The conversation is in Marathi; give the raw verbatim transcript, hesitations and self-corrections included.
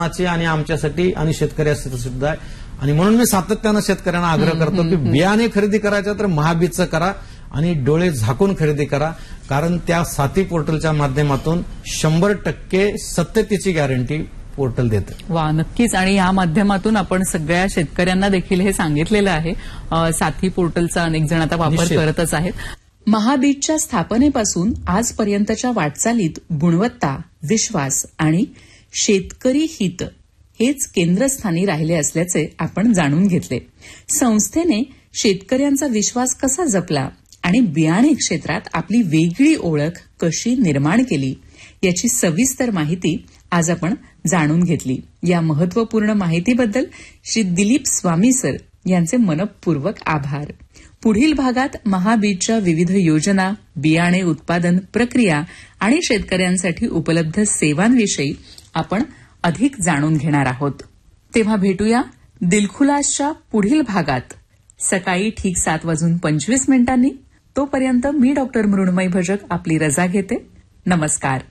आणि आमच्यासाठी आणि शेतकऱ्यासाठी सुद्धा आहे. आणि म्हणून मी सातत्यानं शेतकऱ्यांना आग्रह करतो की बियाणे खरेदी करायचं तर महाबीजचं करा आणि डोळे झाकून खरेदी करा, कारण त्या साथी पोर्टलच्या माध्यमातून शंभर टक्के सत्यतेची गॅरंटी पोर्टल देतं. वा, नक्कीच. आणि या माध्यमातून आपण सगळ्या शेतकऱ्यांना देखील हे सांगितलेलं आहे. साथी पोर्टलचा अनेक जण आता वापर करतच आहेत. महाबीजच्या स्थापनेपासून आजपर्यंतच्या वाटचालीत गुणवत्ता, विश्वास आणि शेतकरी हित हेच केंद्रस्थानी राहिले असल्याचे आपण जाणून घेतले. संस्थेने शेतकऱ्यांचा विश्वास कसा जपला आणि बियाणे क्षेत्रात आपली वेगळी ओळख कशी निर्माण केली याची सविस्तर माहिती आज आपण जाणून घेतली. या महत्वपूर्ण माहितीबद्दल श्री दिलीप स्वामी सर यांचे मनपूर्वक आभार. पुढील भागात महाबीजच्या विविध योजना, बियाणे उत्पादन प्रक्रिया आणि शेतकऱ्यांसाठी उपलब्ध सेवांविषयी आपण अधिक जाणून घेणार आहोत. तेव्हा भेटूया दिलखुलासच्या पुढील भागात सकाळी ठीक सात वाजून पंचवीस मिनिटांनी. तोपर्यंत मी डॉक्टर मृण्मयी भजक आपली रजा घेते. नमस्कार.